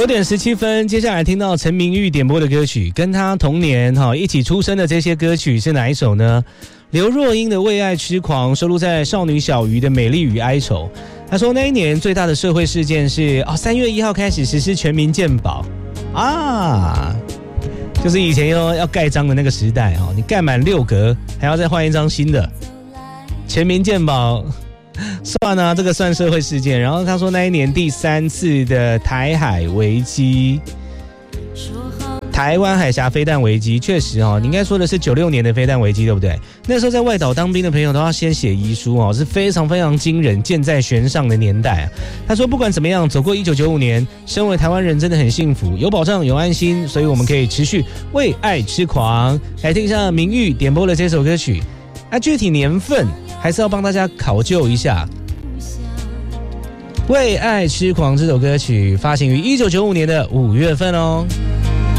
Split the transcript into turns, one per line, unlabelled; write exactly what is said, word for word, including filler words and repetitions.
九点十七分，接下来听到陈明玉点播的歌曲，跟他同年哈一起出生的这些歌曲是哪一首呢？刘若英的《为爱痴狂》收录在少女小鱼的《美丽与哀愁》。他说那一年最大的社会事件是哦，三月一号开始实施全民健保啊，就是以前要要盖章的那个时代哦，你盖满六格还要再换一张新的。全民健保算啊，这个算社会事件。然后他说那一年第三次的台海危机。台湾海峡飞弹危机，确实哦，你应该说的是九六年的飞弹危机，对不对？那时候在外岛当兵的朋友都要先写遗书哦，是非常非常惊人，箭在弦上的年代啊。他说不管怎么样，走过一九九五年，身为台湾人真的很幸福，有保障有安心，所以我们可以持续为爱痴狂。来听一下明玉点播的这首歌曲，啊，具体年份还是要帮大家考究一下。为爱痴狂这首歌曲发行于一九九五年的五月份哦。